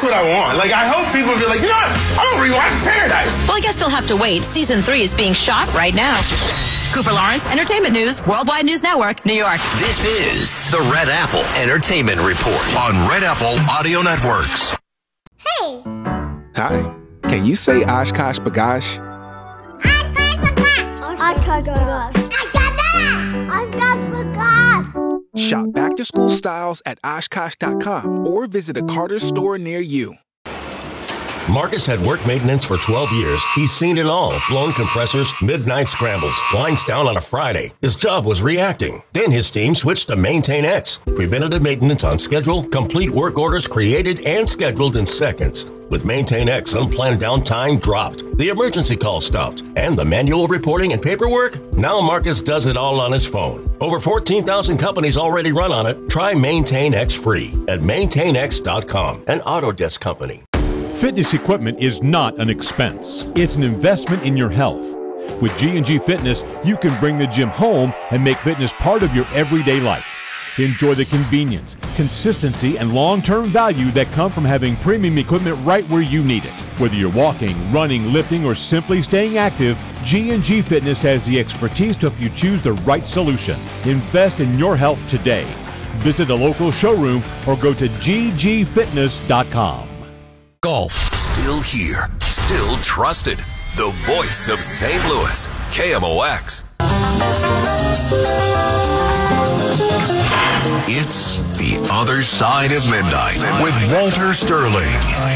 what I want. Like, I hope people be like, you know what? I'm going to rewatch Paradise. Well, I guess they'll have to wait. Season 3 is being shot right now. Cooper Lawrence, Entertainment News, Worldwide News Network, New York. This is the Red Apple Entertainment Report on Red Apple Audio Networks. Hey. Hi. Can you say Oshkosh B'gosh? Shop back-to-school styles at Oshkosh.com or visit a Carter's store near you. Marcus had work maintenance for 12 years. He's seen it all. Blown compressors, midnight scrambles, lines down on a Friday. His job was reacting. Then his team switched to Maintain X. Preventative maintenance on schedule, complete work orders created and scheduled in seconds. With Maintain X, unplanned downtime dropped. The emergency call stopped. And the manual reporting and paperwork? Now Marcus does it all on his phone. Over 14,000 companies already run on it. Try Maintain X free at maintainx.com, an Autodesk company. Fitness equipment is not an expense. It's an investment in your health. With G&G Fitness, you can bring the gym home and make fitness part of your everyday life. Enjoy the convenience, consistency, and long-term value that come from having premium equipment right where you need it. Whether you're walking, running, lifting, or simply staying active, G&G Fitness has the expertise to help you choose the right solution. Invest in your health today. Visit a local showroom or go to ggfitness.com. Golf. Still here. Still trusted. The voice of St. Louis. KMOX. It's The Other Side of Midnight with Walter Sterling.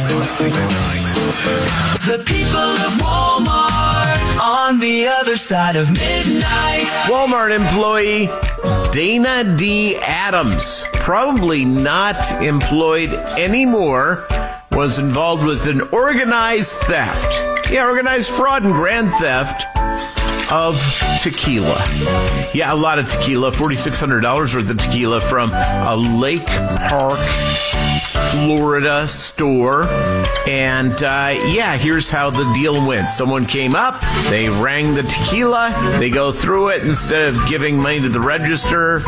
The people of Walmart on the other side of midnight. Walmart employee Dana D. Adams, probably not employed anymore, was involved with an organized theft. Yeah, organized fraud and grand theft of tequila. Yeah, a lot of tequila, $4,600 worth of tequila from a Lake Park, Florida store. And, here's how the deal went. Someone came up, they rang the tequila, they go through it. Instead of giving money to the register,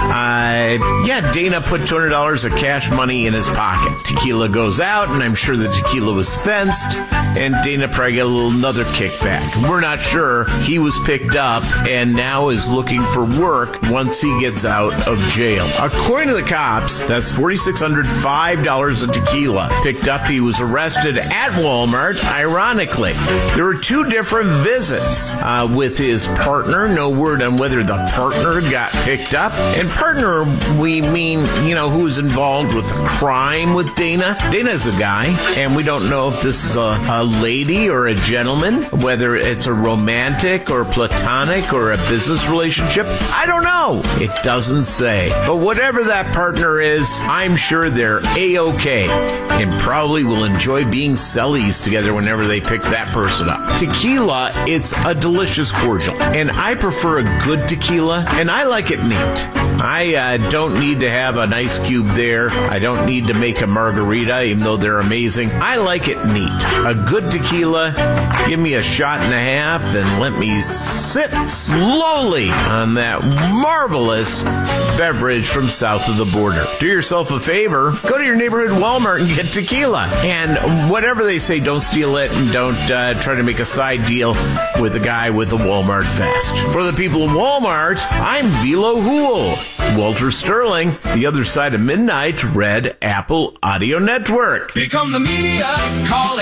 Dana put $200 of cash money in his pocket. Tequila goes out, and I'm sure the tequila was fenced, and Dana probably got another kickback. We're not sure. He was picked up and now is looking for work once he gets out of jail. According to the cops, that's $4,605 of tequila. Picked up, he was arrested at Walmart. Ironically, there were two different visits with his partner. No word on whether the partner got picked up. And partner, we mean, who's involved with a crime with Dana. Dana's a guy, and we don't know if this is a lady or a gentleman, whether it's a romantic or platonic or a business relationship. I don't know. It doesn't say. But whatever that partner is, I'm sure they're A-OK and probably will enjoy being cellies together whenever they pick that person up. Tequila, it's a delicious cordial, and I prefer a good tequila, and I like it neat. I don't need to have an ice cube there. I don't need to make a margarita, even though they're amazing. I like it neat. A good tequila, give me a shot and a half, and let me sip slowly on that marvelous beverage from south of the border. Do yourself a favor, go to your neighborhood Walmart and get tequila. And whatever they say, don't steal it, and don't try to make a side deal with a guy with a Walmart vest. For the people of Walmart, I'm Velo Hool. Walter Sterling, The Other Side of Midnight, Red Apple Audio Network. Become the media. Call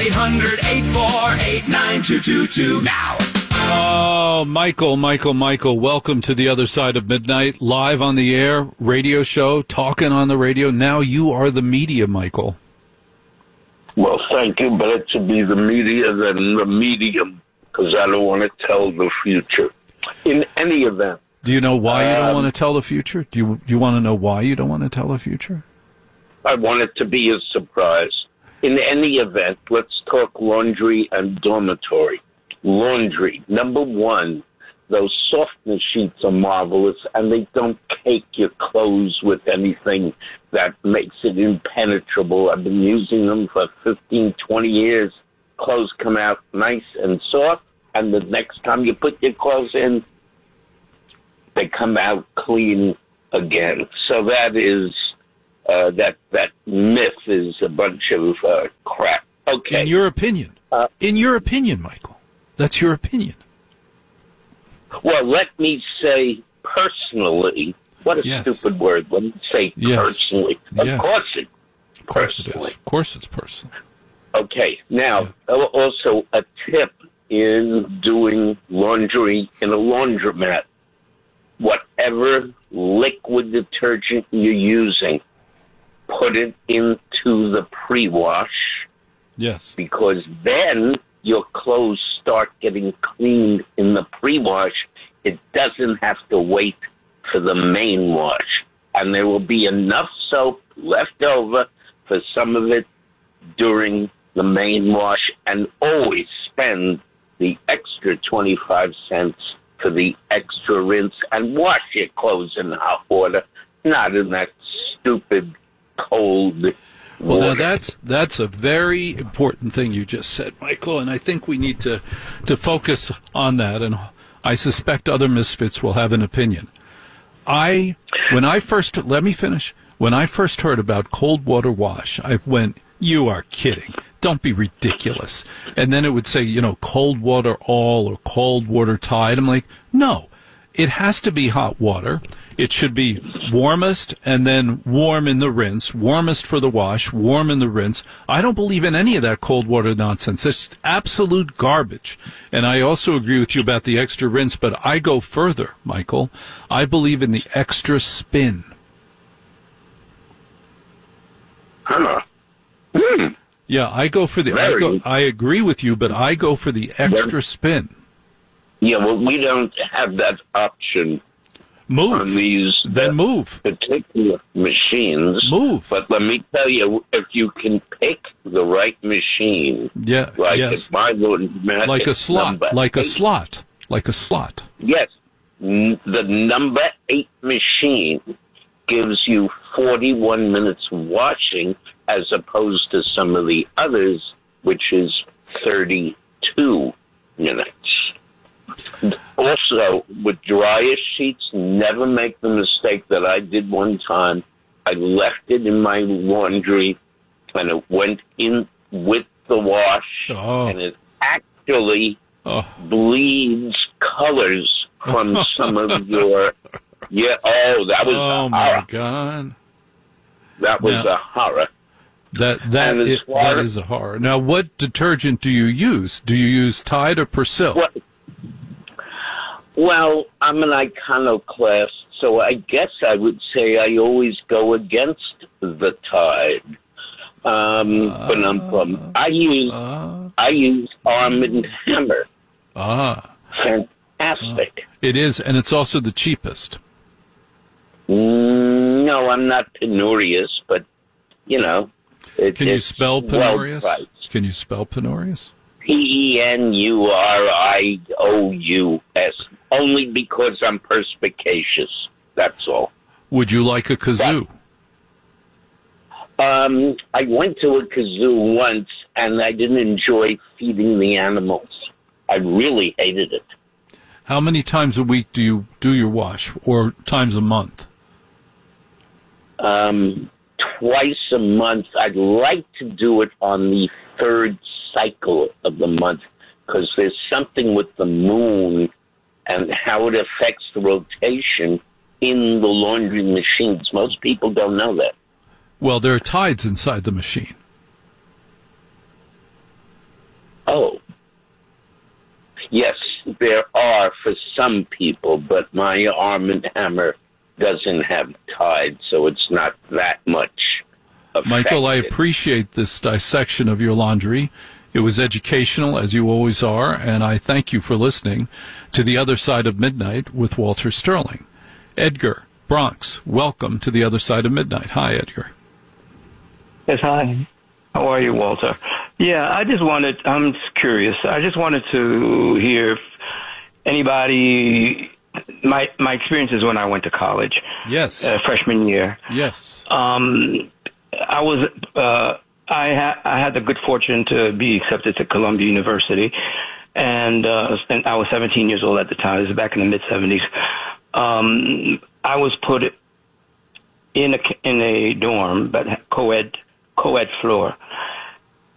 800-848-9222 now. Oh, Michael, welcome to The Other Side of Midnight, live on the air, radio show, talking on the radio. Now you are the media, Michael. Well, thank you, but it should be the media than the medium, because I don't want to tell the future. In any event. Do you know why you don't want to tell the future? Do you want to know why you don't want to tell the future? I want it to be a surprise. In any event, let's talk laundry and dormitory. Laundry. Number one, those softness sheets are marvelous, and they don't cake your clothes with anything that makes it impenetrable. I've been using them for 15, 20 years. Clothes come out nice and soft, and the next time you put your clothes in, they come out clean again. So that is that myth is a bunch of crap. Okay. In your opinion. Michael. That's your opinion. Well, let me say personally. What a stupid word. Let me say personally. Of course it is. Of course it's personal. Okay. Now, also a tip in doing laundry in a laundromat. Whatever liquid detergent you're using, put it into the pre-wash. Yes. Because then your clothes start getting cleaned in the pre-wash. It doesn't have to wait for the main wash. And there will be enough soap left over for some of it during the main wash. And always spend the extra 25 cents for the extra rinse and wash your clothes in hot water, not in that stupid cold water. Well, now that's a very important thing you just said, Michael, and I think we need to focus on that, and I suspect other misfits will have an opinion. When I first heard about cold water wash, I went, you are kidding. Don't be ridiculous. And then it would say, cold water all or cold water Tide. I'm like, no, it has to be hot water. It should be warmest and then warm in the rinse, warmest for the wash, warm in the rinse. I don't believe in any of that cold water nonsense. It's absolute garbage. And I also agree with you about the extra rinse, but I go further, Michael. I believe in the extra spin. Yeah, I go for I agree with you, but I go for the extra spin. Yeah, well, we don't have that option. Move. On these move. Particular machines. Move. But let me tell you, if you can pick the right machine, my laundromat, like a slot. Yes, the number 8 machine gives you 41 minutes washing, as opposed to some of the others, which is 32 minutes. Also, with dryer sheets, never make the mistake that I did one time. I left it in my laundry, and it went in with the wash, and it actually bleeds colors from some of your... that was a horror. My God. That was a horror. That is a horror. Now, what detergent do you use? Do you use Tide or Persil? Well, I'm an iconoclast, so I guess I would say I always go against the Tide. I use Arm & Hammer. Fantastic. It is, and it's also the cheapest. No, I'm not penurious, but, Can you spell penurious? Can you spell penurious? Penurious. Only because I'm perspicacious. That's all. Would you like a kazoo? I went to a kazoo once, and I didn't enjoy feeding the animals. I really hated it. How many times a week do you do your wash, or times a month? Twice a month. I'd like to do it on the 3rd cycle of the month, because there's something with the moon and how it affects the rotation in the laundry machines. Most people don't know that. Well, there are tides inside the machine. Oh. Yes, there are for some people, but my Arm & Hammer doesn't have Tide, so it's not that much effective. Michael, I appreciate this dissection of your laundry. It was educational, as you always are, and I thank you for listening to The Other Side of Midnight with Walter Sterling. Edgar, Bronx, welcome to The Other Side of Midnight. Hi, Edgar. Yes, hi. How are you, Walter? Yeah, I'm just curious. I just wanted to hear if anybody, my experiences when I went to college. Yes. Freshman year. Yes. I had the good fortune to be accepted to Columbia University, and I was 17 years old at the time. This is back in the mid-'70s. I was put in a dorm, but co-ed floor.